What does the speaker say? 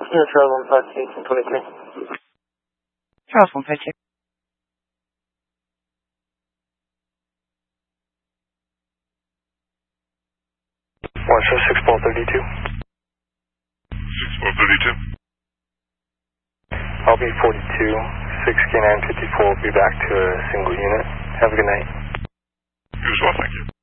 Charles 158 23. Charles 158. One show 6-ball 32. 6-ball 32. I'll be 42. 6K954 will be back to a single unit. Have a good night. You as well, thank you.